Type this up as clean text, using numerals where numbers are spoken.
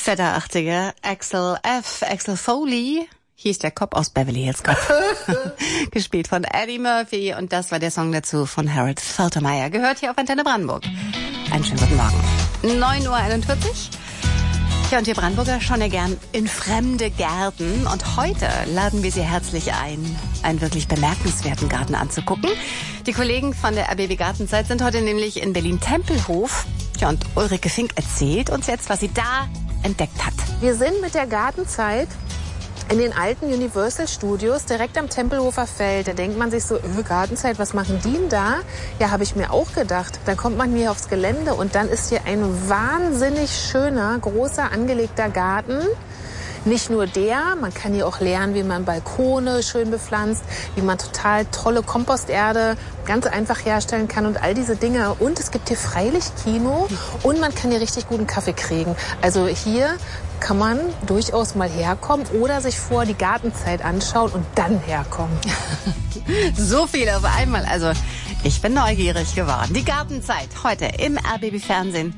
Fetter 80er, Axel Foley hieß der Cop aus Beverly Hills Cop. Gespielt von Eddie Murphy und das war der Song dazu von Harold Faltermeyer. Gehört hier auf Antenne Brandenburg. Einen schönen guten Morgen. 9:41 Uhr. Ja, und wir Brandenburger schauen ja gern in fremde Gärten. Und heute laden wir Sie herzlich ein, einen wirklich bemerkenswerten Garten anzugucken. Die Kollegen von der RBB Gartenzeit sind heute nämlich in Berlin-Tempelhof. Ja, und Ulrike Fink erzählt uns jetzt, was sie da entdeckt hat. Wir sind mit der Gartenzeit in den alten Universal Studios direkt am Tempelhofer Feld. Da denkt man sich so, Gartenzeit, was machen die denn da? Ja, habe ich mir auch gedacht. Dann kommt man hier aufs Gelände und dann ist hier ein wahnsinnig schöner, großer, angelegter Garten. Nicht nur der, man kann hier auch lernen, wie man Balkone schön bepflanzt, wie man total tolle Komposterde ganz einfach herstellen kann und all diese Dinge. Und es gibt hier Freilichtkino und man kann hier richtig guten Kaffee kriegen. Also hier kann man durchaus mal herkommen oder sich vor die Gartenzeit anschauen und dann herkommen. So viel auf einmal. Also ich bin neugierig geworden. Die Gartenzeit heute im RBB Fernsehen.